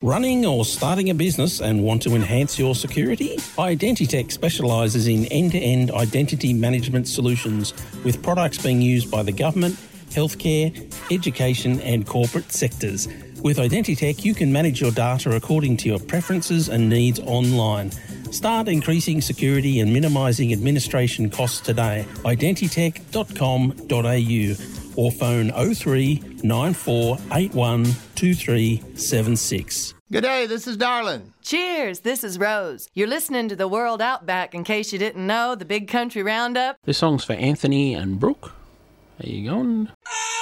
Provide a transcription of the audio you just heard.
Running or starting a business and want to enhance your security? Identitech specialises in end-to-end identity management solutions with products being used by the government, healthcare, education and corporate sectors. With Identitech, you can manage your data according to your preferences and needs online. Start increasing security and minimising administration costs today. Identitech.com.au or phone 03 9481 2376. G'day, this is Darlin. Cheers, this is Rose. You're listening to The World Outback, in case you didn't know, the Big Country Roundup. This song's for Anthony and Brooke. How you going?